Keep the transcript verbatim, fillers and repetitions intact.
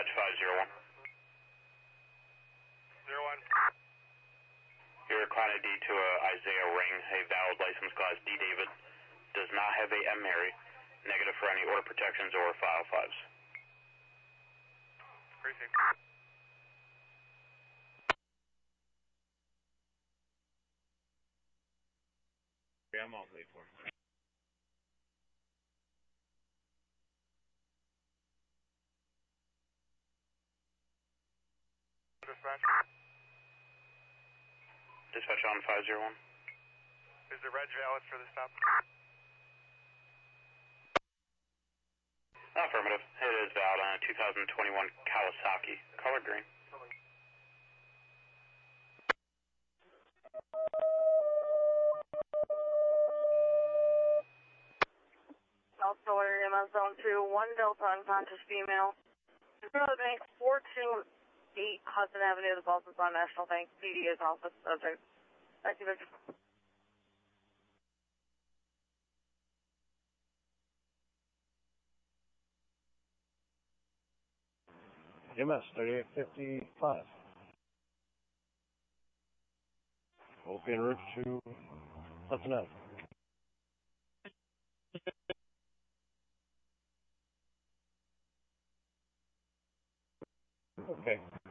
Dispatch five zero one. zero one. Your client I D to a Isaiah Ring, a valid license class D David, does not have a M Mary, negative for any order protections or file fives. Precinct. Yeah, I'm all paid for. Dispatch. Dispatch on five zero one. Is the reg valid for the stop? Affirmative. It is valid on a two thousand twenty-one Kawasaki, color green. South Florida, M S Zone two, one Delta unconscious female. Brother Bank, four two eight Hudson Avenue, the Boston on National Bank, P D is office subject. Thank you, Victor. M S thirty-eight fifty-five. Will be en route to Hudson Avenue. Okay.